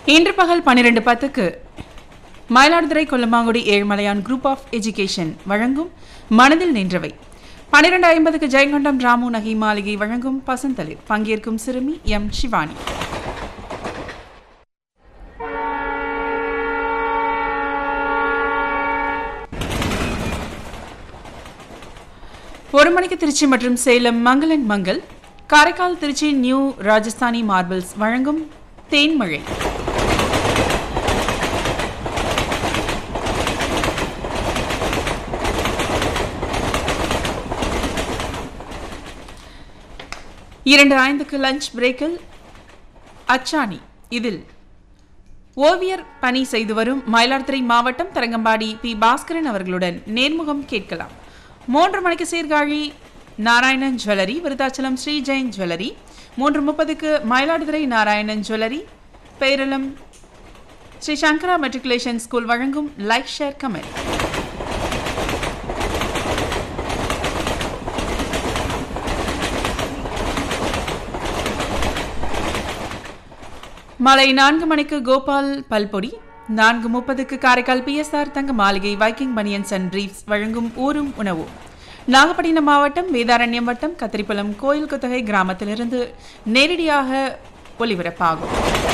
இன்று பகல் 12:10க்கு Mayiladuthurai Kollamangudi Ezhumalaiyan group of education வழங்கும் மனதில் நின்றவை. 12:50க்கு ஜெயங்கொண்டம் ராமு நகை மாளிகை வழங்கும் பசந்தளிர். பங்கேற்கும் சிறுமி எம் சிவானி. ஒரு மணிக்கு திருச்சி மற்றும் சேலம் மங்களன் மங்கள், காரைக்கால் திருச்சி நியூ ராஜஸ்தானி மார்பிள்ஸ் வழங்கும் தேன்மழை. இரண்டு 5க்கு லஞ்ச் பிரேக்கில் அச்சாணி. இதில் ஓவியர் பணி செய்து வரும் மயிலாடுதுறை மாவட்டம் தரங்கம்பாடி பி பாஸ்கரன் அவர்களுடன் நேர்முகம் கேட்கலாம். 3 மணிக்கு Sirkazhi Narayanan jewellery, Virudhachalam Sri Jain jewellery. 3:30க்கு Mayiladuthurai Narayanan jewellery, Peralam Sri சங்கரா மெட்ரிகுலேஷன் ஸ்கூல் வழங்கும் லைக் ஷேர் கமெண்ட். மாலை 4 மணிக்கு கோபால் பல்பொடி. 4:30க்கு காரைக்கால் பிஎஸ்ஆர் தங்க மாளிகை வைக்கிங் பனியன்ஸ் அண்ட் பிரீஃப்ஸ் வழங்கும் ஊரும் உணவு. நாகப்பட்டினம் மாவட்டம் வேதாரண்யம் வட்டம் கத்திரிப்பலம் கோயில் குத்தகை கிராமத்திலிருந்து நேரடியாக ஒலிபரப்பாகும்.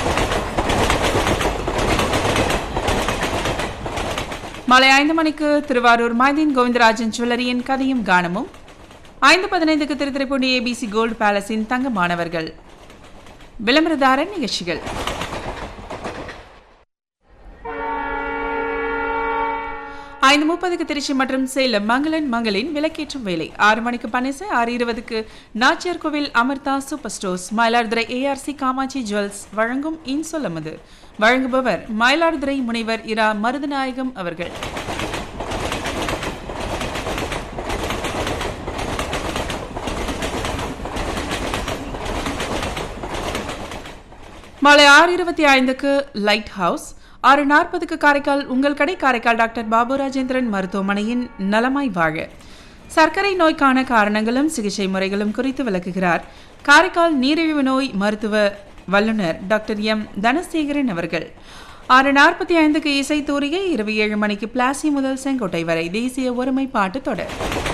மாலை 5 மணிக்கு திருவாரூர் மைதீன் கோவிந்தராஜன் ஜுவல்லரியின் கதையும் கானமும். 5:15க்கு திருத்துறைப்பூண்டி ஏபிசி கோல்டு பேலஸின் தங்க மாணவர்கள் விளம்பரதார நிகழ்ச்சிகள். 5:30க்கு திருச்சி மற்றும் சேலம் மங்களன் மங்களின் விளக்கேற்றும் வேலை. 6 மணிக்கு பனிசை. 6:20க்கு நாச்சியார் கோவில் Amrita super stores Mayiladuthurai ARC Kamakshi jewels வழங்கும் இன்சொல்லமது. வழங்குபவர் மயிலாடுதுறை முனைவர் இரா மருதநாயகம் அவர்கள். மாலை 6:25க்கு லைட் ஹவுஸ். 6:40க்கு காரைக்கால் உங்கள் கடை காரைக்கால் டாக்டர் பாபு ராஜேந்திரன் மருத்துவமனையின் நலமாய் வாழ சர்க்கரை நோய்க்கான காரணங்களும் சிகிச்சை முறைகளும் குறித்து விளக்குகிறார் காரைக்கால் நீரிழிவு நோய் மருத்துவ வல்லுநர் டாக்டர் எம் தனசேகரன் அவர்கள். 6:45க்கு இசை தூரிகை. இரவு 7 மணிக்கு பிளாசி முதல் செங்கோட்டை வரை தேசிய ஒருமைப்பாட்டு தொடர்.